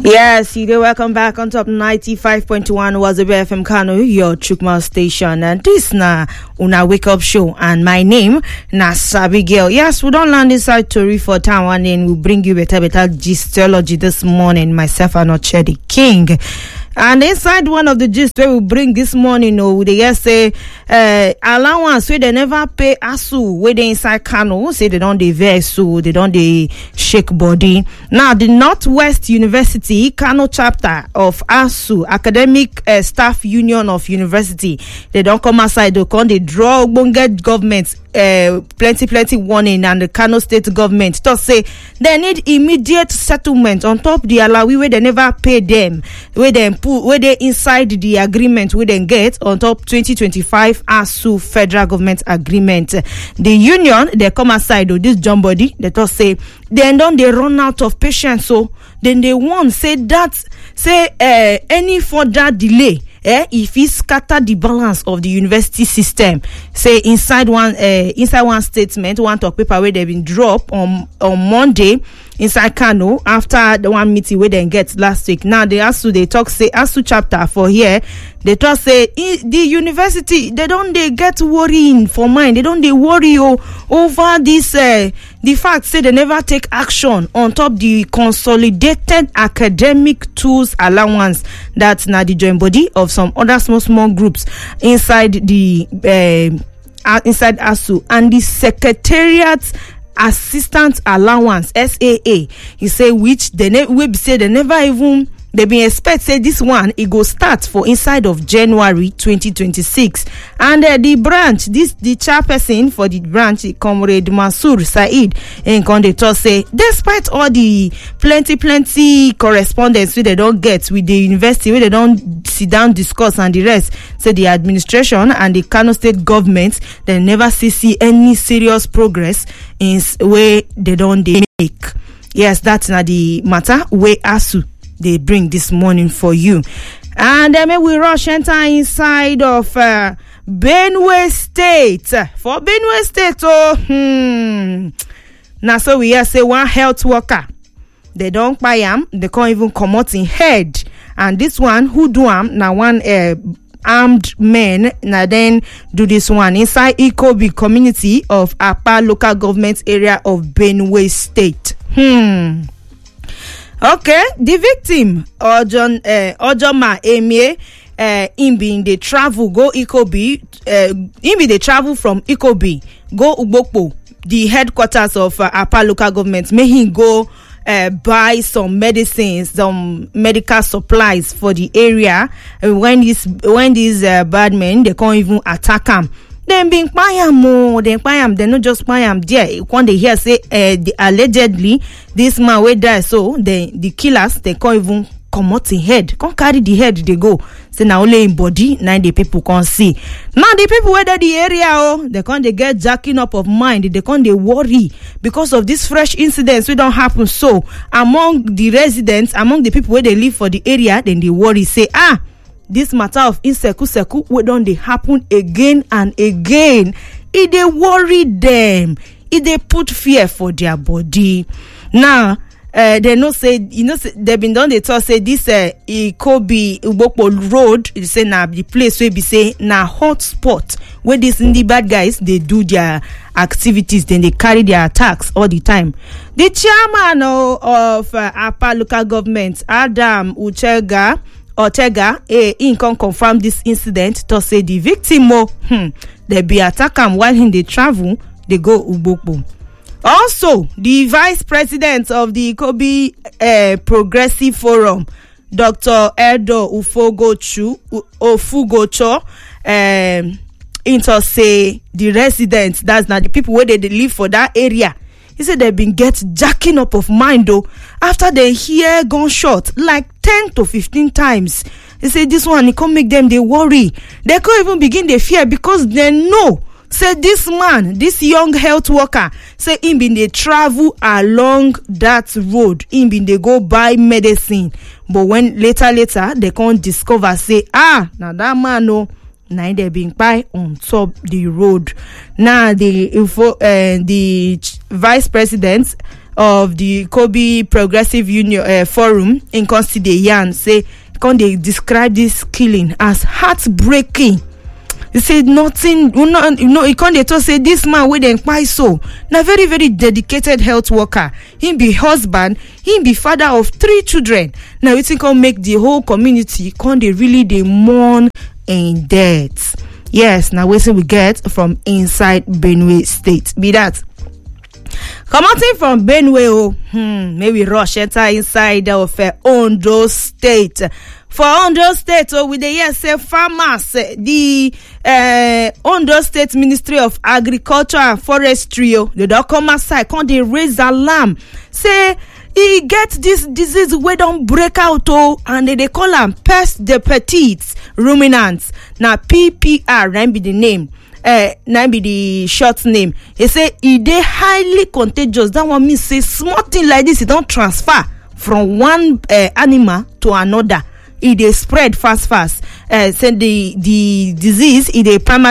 Yes, you do. Welcome back on top 95.1 Wazobia FM Kano, your Chukma station. And this na una wake up show. And my name na Sabi Girl. Yes, we don't land inside Tori for town one and we bring you better gistology this morning. Myself and Oche the King. And inside one of the gist where we bring this morning, they just say allowance where they never pay ASU where they inside Kano, say they don't dey vex, so they don't dey shake body. Now the Northwest University Kano chapter of ASU, Academic Staff Union of University, they don't come aside, they come, they draw Bonget government plenty warning, and the Kano state government to say they need immediate settlement on top the alawi where they never pay them, where they inside the agreement we then get on top 2025 ASU federal government agreement. The union they come aside with this John body, they to say then don't they run out of patience, so then they want say any further delay if it scatter the balance of the university system. Say inside one statement, one talk paper where they've been dropped on Monday inside Kano after the one meeting where they get last week. Now they talk say ASU chapter for here, they talk say the university they get worrying for mind, they worry over this the fact say they never take action on top the consolidated academic tools allowance that's now the joint body of some other small groups inside the inside ASU, and the secretariat assistant allowance SAA, he say which they never even they been expect say this one it go start for inside of January 2026, and the branch the chairperson for the branch, Comrade Mansour Said, and they talk say despite all the plenty correspondence we they don't get with the university, where they don't sit down discuss and the rest, say the administration and the Kano state government they never see any serious progress in way they don't make. Yes, that's not the matter where ASU they bring this morning for you. And then we rush enter inside of Benue State. For Benue State, now so we hear say one health worker, they don't buy him, they can't even come out in head. And this one who do him now one armed men now then do this one inside Ikobi community of Apa local government area of Benue State. Okay, the victim Ojoma Emie, him being they travel go Ikobi, him be they travel from Ikobi go Ugbokpo, the headquarters of Apa local government. May him go buy some medicines, some medical supplies for the area. When these bad men they can't even attack him. Then being payam, they not just payam there. When they hear say allegedly this man will die, so the killers they can't even come out in head, can't carry the head, they go. Say now only in body, now the people can't see. Now the people where the area they get jacking up of mind, they can't they worry because of this fresh incidents we don't happen. So among the residents, among the people where they live for the area, then they worry, say this matter of inseku we don't they happen again and again. It they worry them. It they put fear for their body. Now they know say they been done. They talk say this Ikobi Ugbokpo road. They say now the place where be say na hot spot where these indie bad guys they do their activities. Then they carry their attacks all the time. The chairman of Apa local government, Adam Ortega, he can confirm this incident to say the victim they be attack him while they travel, they go Ugbokpo. Also, the vice president of the Ikobi Progressive Forum, Dr. Edo Ofugocho, into say the residents, that's not the people where they live for that area. He said they've been jacking up of mind though after they hear gunshot like 10 to 15 times. He said this one it can't make them they worry. They can't even begin they fear because they know. Say this man, this young health worker, say him been they travel along that road. Him been they go buy medicine. But when later they can't discover say now that man no. Now they being by on top the road. Now the vice president of the Kobe Progressive Union Forum in Consider Yan say they describe this killing as heartbreaking. He said nothing, he can't just say this man with them so. Now very, very dedicated health worker. He be husband, he be father of 3 children. Now we think can make the whole community they really mourn in death. Yes, now we get from inside Benue State. Be that. Coming from Benue, maybe rush enter inside of Ondo State. For Ondo State, with the say farmers, the Ondo State Ministry of Agriculture and Forestry, they don't come outside, can't they raise alarm? Say he get this disease we don't break out, and they call them pest de petites ruminants. Now PPR, that be the name. Now be the short name. He say they highly contagious. That one means say small thing like this, it don't transfer from one animal to another. It spread fast. So the disease it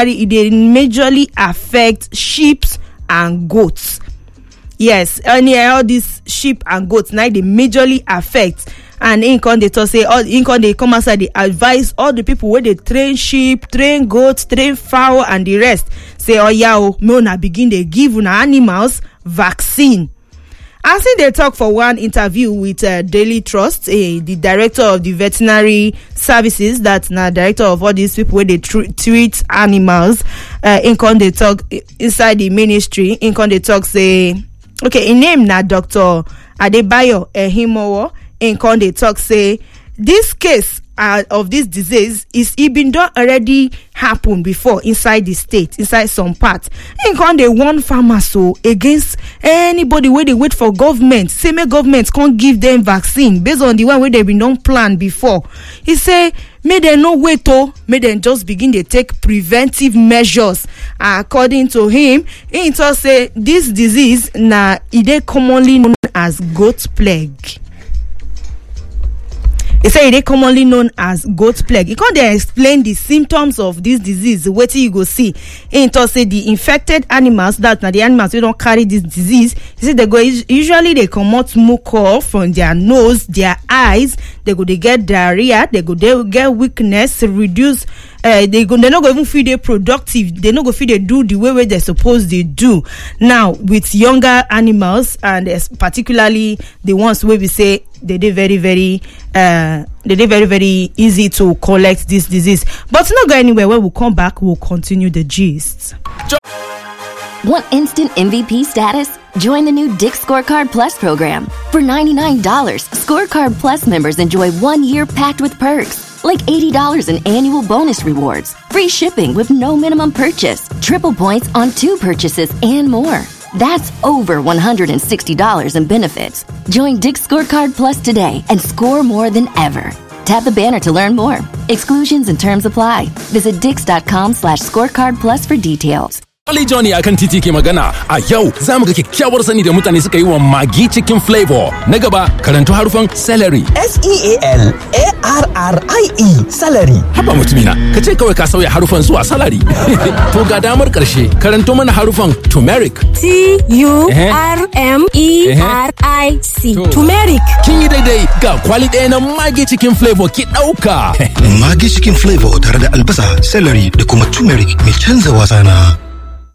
majorly affect sheep and goats. Yes, all these sheep and goats now they majorly affect. And they come outside, they advise all the people where they train sheep, train goats, train fowl and the rest. Say, me begin they give una animals vaccine. I see they talk for one interview with Daily Trust, the director of the veterinary services, that's now director of all these people where they treat animals. They talk inside the ministry. They talk say, okay, in name now Dr. Adebayo Ehimowo. They talk say this case of this disease is been done already happen before inside the state, inside some parts. They warn farmers so against anybody where they wait for government. Say me government can't give them vaccine based on the one where they been done planned before. He say may they no wait may they just begin to take preventive measures. According to him, he just say this disease it commonly known as goat plague. They say it is commonly known as goat plague. You can't explain the symptoms of this disease. Wait till you go see. It say the infected animals, that now the animals who don't carry this disease, you see usually they come out mucus from their nose, their eyes. They get diarrhea. They get weakness, reduce. They not go even feel they productive. They not go feel they do the way they're supposed to do. Now with younger animals and particularly the ones where we say they very very easy to collect this disease. But not go anywhere. When we come back, we'll continue the gist. Want instant MVP status? Join the new Dick's Scorecard Plus program. For $99, Scorecard Plus members enjoy 1 year packed with perks, like $80 in annual bonus rewards, free shipping with no minimum purchase, triple points on 2 purchases, and more. That's over $160 in benefits. Join Dick's Scorecard Plus today and score more than ever. Tap the banner to learn more. Exclusions and terms apply. Visit dix.com/scorecard plus for details. Ali Johnny akan titi ke magana a yau za mu ga kyakkyawar sani da mutane suka yi wa Maggi Chicken Flavor. Na gaba karanto harufan celery. SEALARRIE celery. Haba mutumina, ka ce kawai ka sauya harufan zuwa salary. To ga damar karshe karanto mana harufan turmeric. TURMERIC. Turmeric. Kin yi daidai ga kwali ɗaya na Maggi Chicken Flavor ki ɗauka. Maggi Chicken Flavor tare da albasa, celery da kuma turmeric mai canza wasa na.